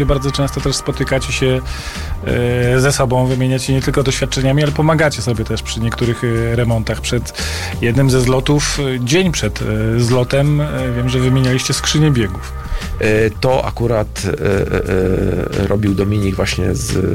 Bardzo często też spotykacie się ze sobą, wymieniacie nie tylko doświadczeniami, ale pomagacie sobie też przy niektórych remontach. Przed jednym ze zlotów, dzień przed zlotem, wiem, że wymienialiście skrzynię biegów. To akurat robił Dominik właśnie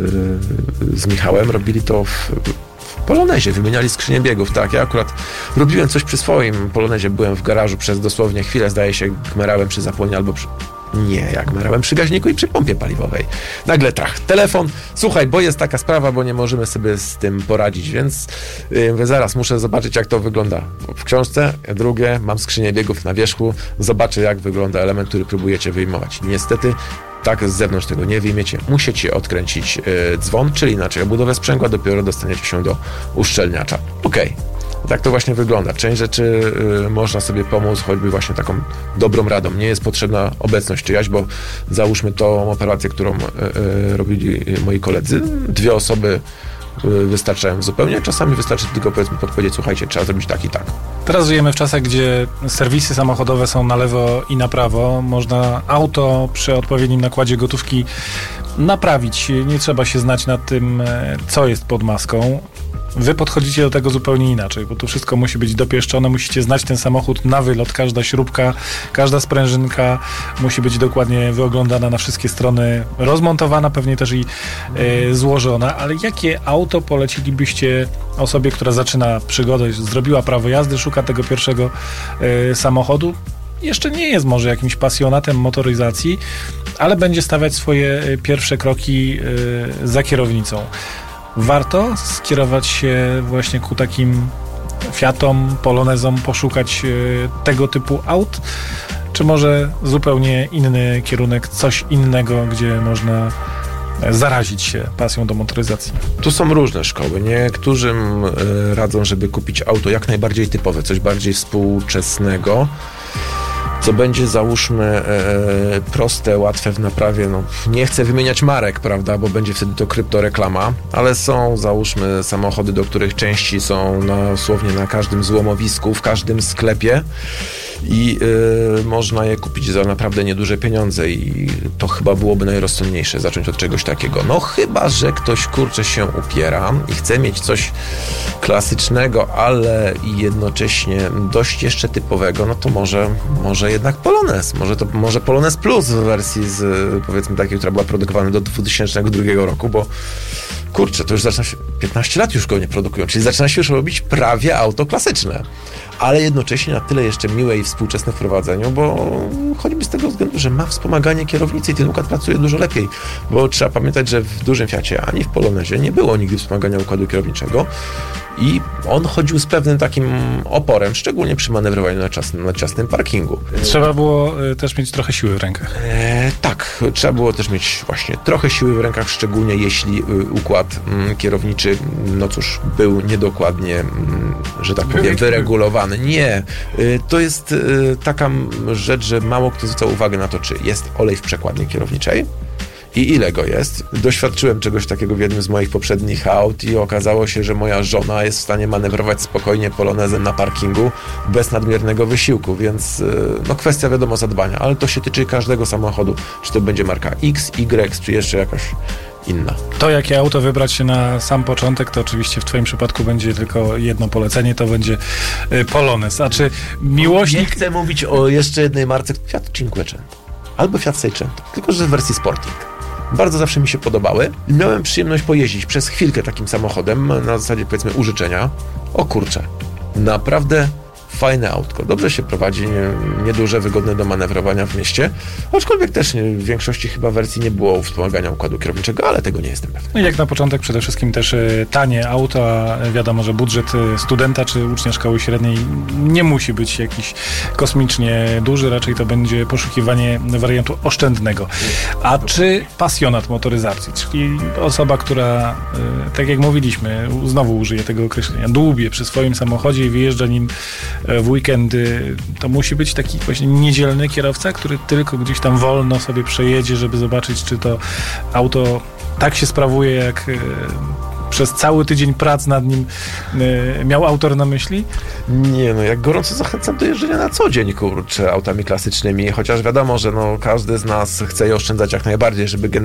z Michałem. Robili to w Polonezie, wymieniali skrzynię biegów, tak. Ja akurat robiłem coś przy swoim Polonezie, byłem w garażu przez dosłownie chwilę, zdaje się, gmerałem przy zapłonie albo jak gmerałem przy gaźniku i przy pompie paliwowej. Nagle telefon, słuchaj, bo jest taka sprawa, bo nie możemy sobie z tym poradzić, więc zaraz muszę zobaczyć, jak to wygląda w książce. Drugie, mam skrzynię biegów na wierzchu, zobaczę, jak wygląda element, który próbujecie wyjmować. Niestety, tak z zewnątrz tego nie wyjmiecie. Musicie odkręcić dzwon, czyli inaczej obudowę sprzęgła, dopiero dostaniecie się do uszczelniacza. Okej. Tak to właśnie wygląda. Część rzeczy można sobie pomóc, choćby właśnie taką dobrą radą. Nie jest potrzebna obecność czyjaś, bo załóżmy tą operację, którą robili moi koledzy. 2 osoby wystarczają zupełnie. Czasami wystarczy tylko, powiedzmy, podpowiedzieć, słuchajcie, trzeba zrobić tak i tak. Teraz żyjemy w czasach, gdzie serwisy samochodowe są na lewo i na prawo. Można auto przy odpowiednim nakładzie gotówki naprawić. Nie trzeba się znać nad tym, co jest pod maską. Wy podchodzicie do tego zupełnie inaczej, bo tu wszystko musi być dopieszczone, musicie znać ten samochód na wylot, każda śrubka, każda sprężynka musi być dokładnie wyoglądana na wszystkie strony, rozmontowana, pewnie też i złożona, ale jakie auto polecilibyście osobie, która zaczyna przygodę, zrobiła prawo jazdy, szuka tego pierwszego samochodu? Jeszcze nie jest może jakimś pasjonatem motoryzacji, ale będzie stawiać swoje pierwsze kroki za kierownicą. Warto skierować się właśnie ku takim Fiatom, Polonezom, poszukać tego typu aut? Czy może zupełnie inny kierunek, coś innego, gdzie można zarazić się pasją do motoryzacji? Tu są różne szkoły. Niektórym radzą, żeby kupić auto jak najbardziej typowe, coś bardziej współczesnego, co będzie, załóżmy, proste, łatwe w naprawie. No, nie chcę wymieniać marek, prawda, bo będzie wtedy to kryptoreklama, ale są, załóżmy, samochody, do których części są dosłownie na każdym złomowisku, w każdym sklepie i można je kupić za naprawdę nieduże pieniądze i to chyba byłoby najrozsądniejsze, zacząć od czegoś takiego. No chyba, że ktoś, kurczę, się upiera i chce mieć coś klasycznego, ale i jednocześnie dość jeszcze typowego, no to może jednak Polonez. Może Polonez Plus w wersji powiedzmy takiej, która była produkowana do 2002 roku, bo kurczę, to już zaczyna się, 15 lat już go nie produkują, czyli zaczyna się już robić prawie auto klasyczne, ale jednocześnie na tyle jeszcze miłe i współczesne w prowadzeniu, bo choćby z tego względu, że ma wspomaganie kierownicy i ten układ pracuje dużo lepiej, bo trzeba pamiętać, że w dużym Fiacie ani w Polonezie nie było nigdy wspomagania układu kierowniczego i on chodził z pewnym takim oporem, szczególnie przy manewrowaniu na ciasnym parkingu. Trzeba było też mieć trochę siły w rękach. Tak, trzeba było też mieć właśnie trochę siły w rękach, szczególnie jeśli układ kierowniczy, no cóż, był niedokładnie, że tak powiem, wyregulowany. Nie, to jest taka rzecz, że mało kto zwraca uwagę na to, czy jest olej w przekładni kierowniczej i ile go jest. Doświadczyłem czegoś takiego w jednym z moich poprzednich aut i okazało się, że moja żona jest w stanie manewrować spokojnie Polonezem na parkingu bez nadmiernego wysiłku, więc no kwestia, wiadomo, zadbania, ale to się tyczy każdego samochodu, czy to będzie marka X, Y, czy jeszcze jakaś inna. To, jakie auto wybrać na sam początek, to oczywiście w twoim przypadku będzie tylko jedno polecenie, to będzie Polonez. A czy miłośnik... Nie chcę mówić o jeszcze jednej marce, Fiat Cinquecento albo Fiat Seicento, tylko że w wersji Sporting. Bardzo zawsze mi się podobały i miałem przyjemność pojeździć przez chwilkę takim samochodem na zasadzie, powiedzmy, użyczenia. O kurczę, naprawdę fajne autko. Dobrze się prowadzi, nieduże, wygodne do manewrowania w mieście, aczkolwiek też w większości chyba wersji nie było wspomagania układu kierowniczego, ale tego nie jestem pewny. No i jak na początek przede wszystkim też tanie auto, wiadomo, że budżet studenta czy ucznia szkoły średniej nie musi być jakiś kosmicznie duży, raczej to będzie poszukiwanie wariantu oszczędnego. A czy pasjonat motoryzacji, czyli osoba, która, tak jak mówiliśmy, znowu użyję tego określenia, dłubie przy swoim samochodzie i wyjeżdża nim w weekendy, to musi być taki właśnie niedzielny kierowca, który tylko gdzieś tam wolno sobie przejedzie, żeby zobaczyć, czy to auto tak się sprawuje, jak przez cały tydzień prac nad nim miał autor na myśli? Nie, no jak gorąco zachęcam do jeżdżenia na co dzień, kurczę, autami klasycznymi, chociaż wiadomo, że no każdy z nas chce je oszczędzać jak najbardziej, żeby